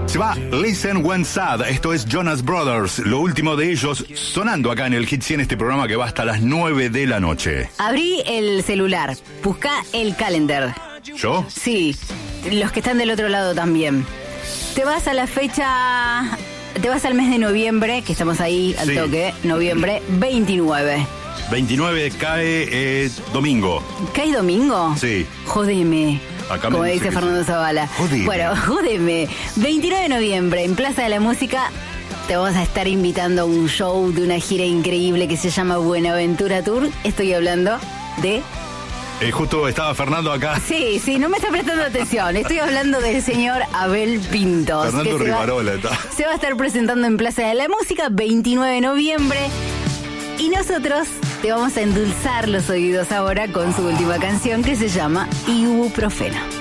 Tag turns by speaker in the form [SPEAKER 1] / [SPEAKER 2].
[SPEAKER 1] Se va Listen When Sad, esto es Jonas Brothers, lo último de ellos sonando acá en el Hit 100, este programa que va hasta las 9 de la noche.
[SPEAKER 2] Abrí el celular, busca el calendar.
[SPEAKER 1] ¿Yo?
[SPEAKER 2] Sí, los que están del otro lado también. Te vas a la fecha, te vas al mes de noviembre, que estamos ahí al toque, noviembre 29.
[SPEAKER 1] 29 cae domingo.
[SPEAKER 2] ¿Cae domingo?
[SPEAKER 1] Sí.
[SPEAKER 2] Jodeme.
[SPEAKER 1] Acá
[SPEAKER 2] como
[SPEAKER 1] me
[SPEAKER 2] dice
[SPEAKER 1] dice
[SPEAKER 2] Fernando Zavala.
[SPEAKER 1] Jodeme.
[SPEAKER 2] Bueno, jodeme. 29 de noviembre, en Plaza de la Música, te vamos a estar invitando a un show de una gira increíble que se llama Buenaventura Tour. Estoy hablando de...
[SPEAKER 1] Justo estaba Fernando acá.
[SPEAKER 2] Sí, no me está prestando atención. Estoy hablando del señor Abel Pintos.
[SPEAKER 1] Fernando Rivarola está.
[SPEAKER 2] Se va a estar presentando en Plaza de la Música, 29 de noviembre. Y nosotros te vamos a endulzar los oídos ahora con su última canción que se llama Ibuprofeno.